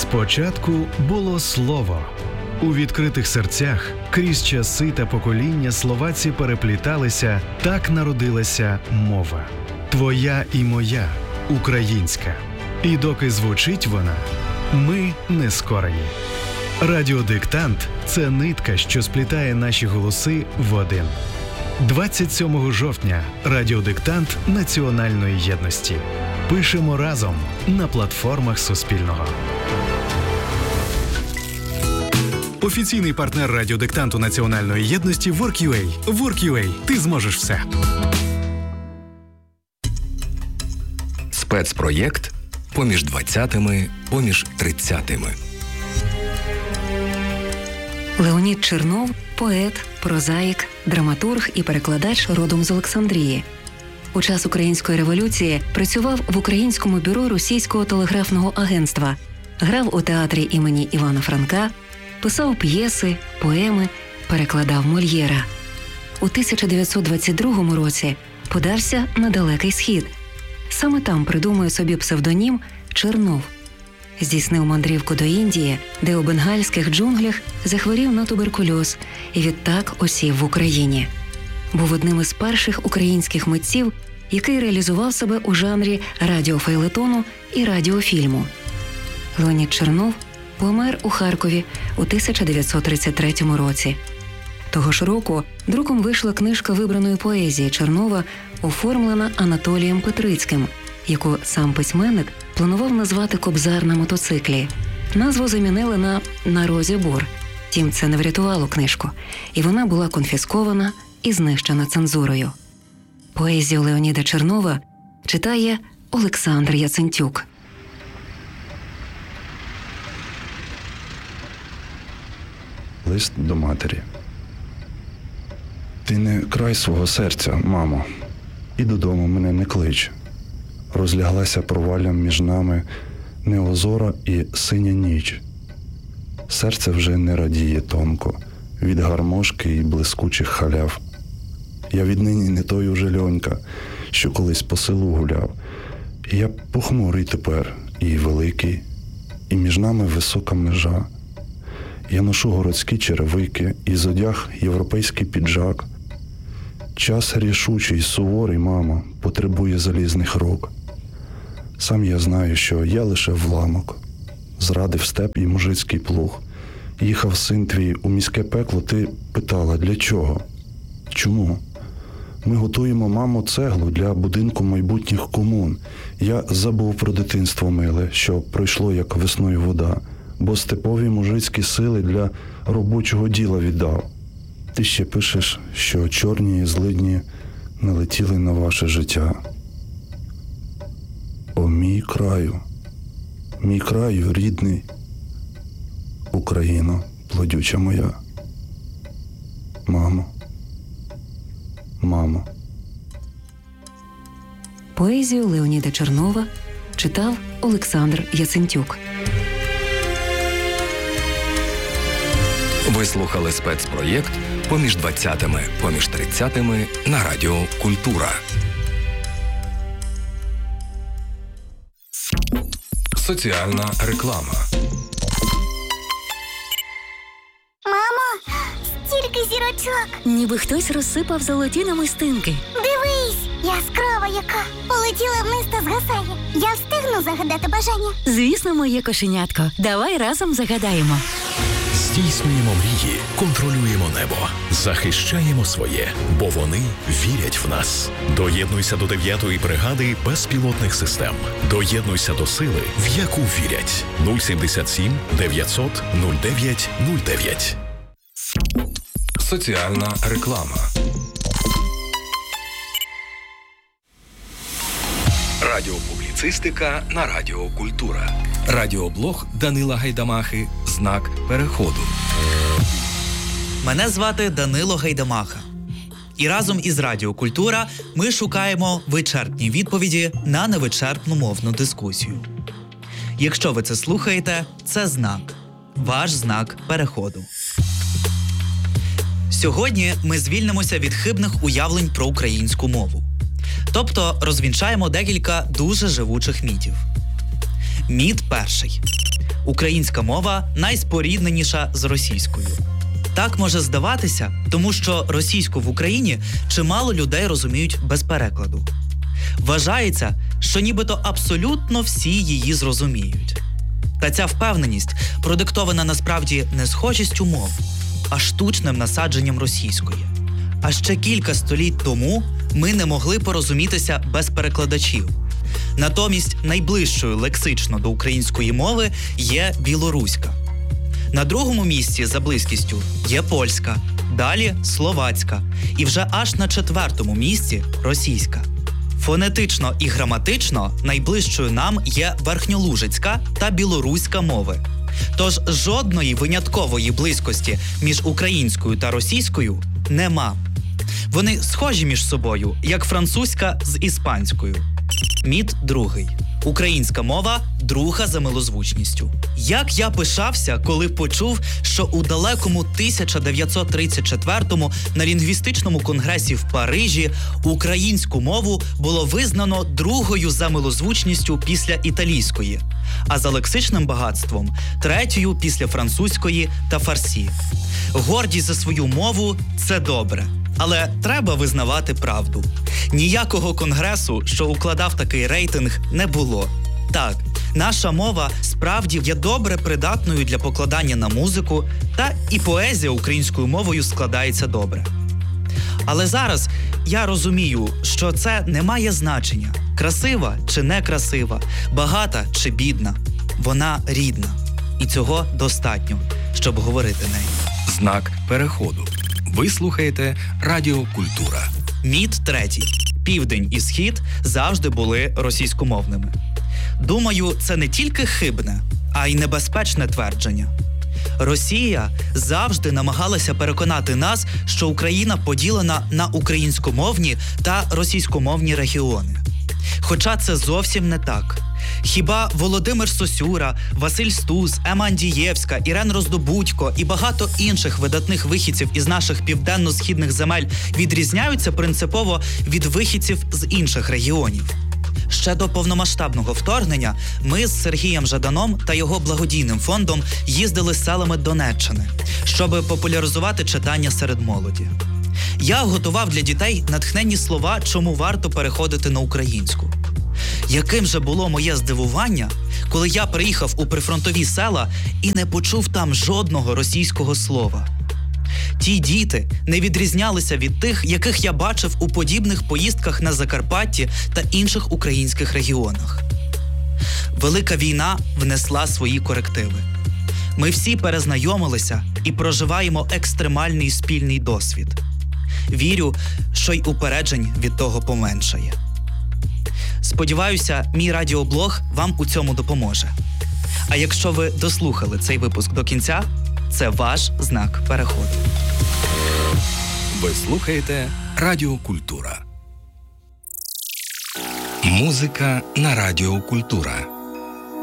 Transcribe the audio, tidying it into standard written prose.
Спочатку було слово. У відкритих серцях крізь часи та покоління словаці перепліталися, так народилася мова. Твоя і моя, українська. І доки звучить вона, ми не скорені. Радіодиктант – це нитка, що сплітає наші голоси в один. 27 жовтня – радіодиктант національної єдності. Пишемо разом на платформах Суспільного. Офіційний партнер радіодиктанту національної єдності Work.ua. Work.ua. Ти зможеш все. Спецпроєкт «Поміж 20-ми, поміж 30-ми». Леонід Чернов – поет, прозаїк, драматург і перекладач родом з Олександрії. У час Української революції працював в Українському бюро Російського телеграфного агентства, грав у театрі імені Івана Франка, писав п'єси, поеми, перекладав Мольєра. У 1922 році подався на Далекий Схід. Саме там придумує собі псевдонім Чернов. Здійснив мандрівку до Індії, де у бенгальських джунглях захворів на туберкульоз і відтак осів в Україні. Був одним із перших українських митців, який реалізував себе у жанрі радіофейлетону і радіофільму. Леонід Чернов помер у Харкові у 1933 році. Того ж року друком вийшла книжка вибраної поезії Чернова, оформлена Анатолієм Петрицьким, яку сам письменник планував назвати «Кобзар на мотоциклі». Назву замінили на розі бур». Втім, це не врятувало книжку, і вона була конфіскована і знищена цензурою. Поезію Леоніда Чернова читає Олександр Яцентюк. Лист до матері. Ти не край свого серця, мамо, і додому мене не клич. Розляглася проваллям між нами неозора і синя ніч. Серце вже не радіє тонко від гармошки і блискучих халяв. Я віднині не той уже льонька, що колись по селу гуляв. І я похмурий тепер, і великий, і між нами висока межа. Я ношу городські черевики, і зодяг європейський піджак. Час рішучий, суворий, мамо, потребує залізних рук. Сам я знаю, що я лише вламок. Зрадив степ і мужицький плуг. Їхав син твій у міське пекло, ти питала, для чого? Чому? Ми готуємо, мамо, цеглу для будинку майбутніх комун. Я забув про дитинство миле, що пройшло, як весною вода, бо степові мужицькі сили для робочого діла віддав. Ти ще пишеш, що чорні злидні налетіли на ваше життя. О, мій краю рідний, Україно, плодюча моя. Мамо. Поезію Леоніда Чернова читав Олександр Яцентюк. Ви слухали спецпроєкт «Поміж 20-ми, поміж 30-ми» на Радіо Культура. Соціальна реклама. Мамо, стільки зірочок. Ніби хтось розсипав золоті намистинки. Дивись, яскрава яка. Полетіла вниз та згасає. Я встигну загадати бажання? Звісно, моє кошенятко. Давай разом загадаємо. Здійснюємо мрії, контролюємо небо, захищаємо своє, бо вони вірять в нас. Доєднуйся до 9-ї бригади безпілотних систем. Доєднуйся до сили, в яку вірять. 077 900 09 09. Соціальна реклама. Радіопубліцистика на Радіо Культура. Радіоблог Данила Гайдамахи «Знак переходу». Мене звати Данило Гайдамаха. І разом із Радіо Культура ми шукаємо вичерпні відповіді на невичерпну мовну дискусію. Якщо ви це слухаєте, це знак. Ваш знак переходу. Сьогодні ми звільнимося від хибних уявлень про українську мову. Тобто розвінчаємо декілька дуже живучих мітів. Міт перший. Українська мова найспорідненіша з російською. Так може здаватися, тому що російську в Україні чимало людей розуміють без перекладу. Вважається, що нібито абсолютно всі її зрозуміють. Та ця впевненість продиктована насправді не схожістю мов, а штучним насадженням російської. А ще кілька століть тому ми не могли порозумітися без перекладачів. Натомість найближчою лексично до української мови є білоруська. На другому місці за близькістю є польська, далі словацька і вже аж на четвертому місці російська. Фонетично і граматично найближчою нам є верхньолужицька та білоруська мови. Тож жодної виняткової близькості між українською та російською нема. Вони схожі між собою, як французька з іспанською. Міт другий. Українська мова друга за милозвучністю. Як я пишався, коли почув, що у далекому 1934-му на лінгвістичному конгресі в Парижі українську мову було визнано другою за милозвучністю після італійської, а за лексичним багатством третьою після французької та фарсі. Гордість за свою мову – це добре. Але треба визнавати правду. Ніякого конгресу, що укладав такий рейтинг, не було. Так, наша мова справді є добре придатною для покладання на музику, та і поезія українською мовою складається добре. Але зараз я розумію, що це не має значення. Красива чи некрасива, багата чи бідна. Вона рідна. І цього достатньо, щоб говорити нею. Знак переходу. Ви слухаєте Радіо Культура. Міт третій. Південь і Схід завжди були російськомовними. Думаю, це не тільки хибне, а й небезпечне твердження. Росія завжди намагалася переконати нас, що Україна поділена на українськомовні та російськомовні регіони. Хоча це зовсім не так. Хіба Володимир Сосюра, Василь Стус, Ема Андієвська, Ірен Роздобудько і багато інших видатних вихідців із наших південно-східних земель відрізняються принципово від вихідців з інших регіонів? Ще до повномасштабного вторгнення ми з Сергієм Жаданом та його благодійним фондом їздили селами Донеччини, щоб популяризувати читання серед молоді. Я готував для дітей натхненні слова, чому варто переходити на українську. Яким же було моє здивування, коли я приїхав у прифронтові села і не почув там жодного російського слова. Ті діти не відрізнялися від тих, яких я бачив у подібних поїздках на Закарпатті та інших українських регіонах. Велика війна внесла свої корективи. Ми всі перезнайомилися і проживаємо екстремальний спільний досвід. Вірю, що й упереджень від того поменшає. Сподіваюся, мій радіоблог вам у цьому допоможе. А якщо ви дослухали цей випуск до кінця, це ваш знак переходу. Ви слухаєте Радіо Культура. Музика на Радіо Культура.